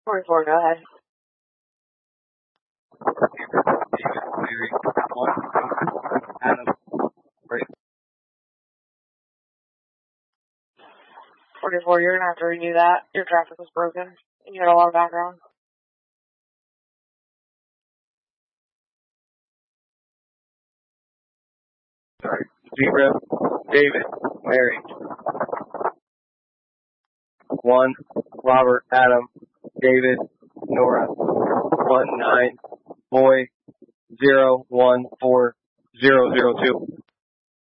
44, go ahead. Mary, 1, Adam, 44, you're gonna have to redo that. Your traffic was broken. You had a lot of background. Sorry. 0, David, Mary. 1, Robert, Adam, David, Nora. 1, 9, Boy, 0, 1, 4, 0, 0, 2.